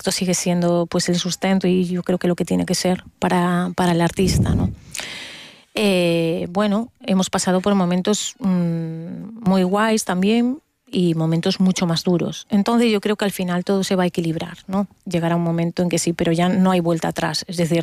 concierto sigue siendo pues el sustento y yo creo que lo que tiene que ser para el artista, ¿no? Bueno, hemos pasado por momentos muy guays también y momentos mucho más duros. Entonces yo creo que al final todo se va a equilibrar, ¿no? Llegará un momento en que sí, pero ya no hay vuelta atrás. Es decir,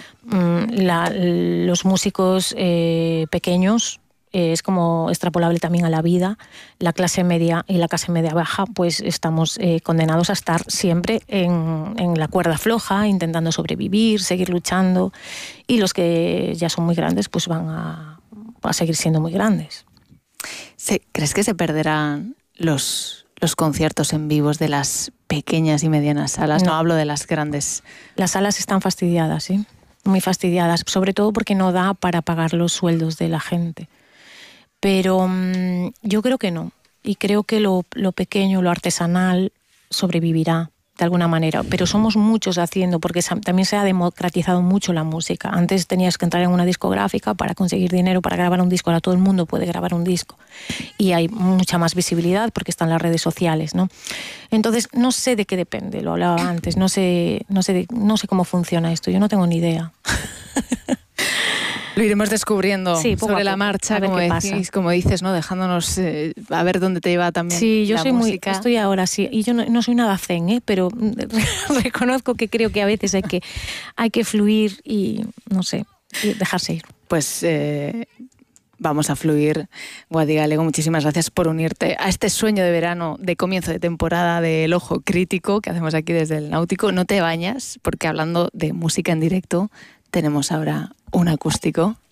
los músicos pequeños, es como extrapolable también a la vida. La clase media y la clase media baja, pues estamos condenados a estar siempre en la cuerda floja, intentando sobrevivir, seguir luchando, y los que ya son muy grandes pues van a seguir siendo muy grandes. ¿Crees que se perderán los conciertos en vivos de las pequeñas y medianas salas? No hablo de las grandes. Las salas están fastidiadas, ¿sí? Muy fastidiadas, sobre todo porque no da para pagar los sueldos de la gente. Pero yo creo que no. Y creo que lo pequeño, lo artesanal, sobrevivirá de alguna manera. Pero somos muchos haciendo, porque también se ha democratizado mucho la música. Antes tenías que entrar en una discográfica para conseguir dinero para grabar un disco. Ahora todo el mundo puede grabar un disco. Y hay mucha más visibilidad porque están las redes sociales, ¿no? Entonces, no sé de qué depende, lo hablaba antes. No sé cómo funciona esto. Yo no tengo ni idea. Lo iremos descubriendo sobre la marcha, como dices, ¿no? Dejándonos a ver dónde te lleva también. Sí, yo la soy música. estoy ahora sí, y yo no soy nada zen, pero reconozco que creo que a veces hay que fluir y, no sé, y dejarse ir. Pues vamos a fluir. Guadi Galego, muchísimas gracias por unirte a este sueño de verano, de comienzo de temporada del Ojo Crítico que hacemos aquí desde el Náutico. No te bañas, porque hablando de música en directo, tenemos ahora un acústico